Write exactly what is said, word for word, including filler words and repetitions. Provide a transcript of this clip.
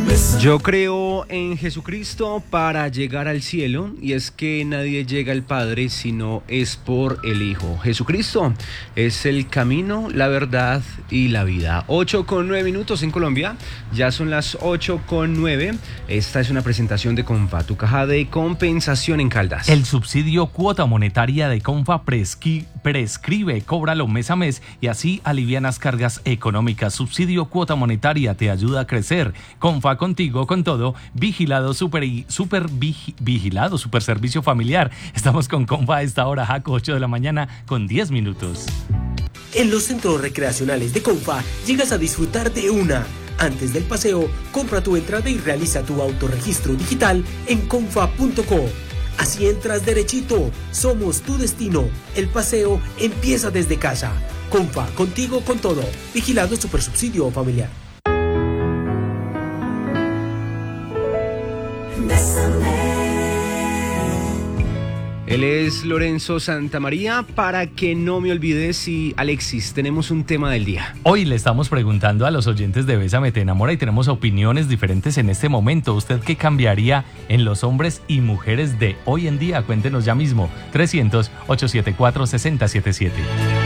Yo creo en Jesucristo para llegar al cielo, y es que nadie llega al Padre si no es por el Hijo. Jesucristo es el camino, la verdad y la vida. ocho con nueve minutos en Colombia, ya son las ocho con nueve. Esta es una presentación de Comfa, tu caja de compensación en Caldas. El subsidio cuota monetaria de Comfa presqui, prescribe, cóbralo mes a mes y así alivianas cargas económicas. Subsidio cuota monetaria te ayuda a crecer. Comfa contigo, con todo, vigilado, super, super vigi, vigilado, super servicio familiar. Estamos con Comfa a esta hora, Jaco, ocho de la mañana con diez minutos. En los centros recreacionales de Comfa llegas a disfrutar de una. Antes del paseo, compra tu entrada y realiza tu autorregistro digital en comfa punto co. Así entras derechito. Somos tu destino. El paseo empieza desde casa. Comfa, contigo con todo. Vigilado Supersubsidio Familiar. Él es Lorenzo Santamaría. Para que no me olvides, y Alexis, tenemos un tema del día. Hoy le estamos preguntando a los oyentes de Bésame te enamora y tenemos opiniones diferentes en este momento. ¿Usted qué cambiaría en los hombres y mujeres de hoy en día? Cuéntenos ya mismo. trescientos, ochocientos setenta y cuatro, sesenta setenta y siete.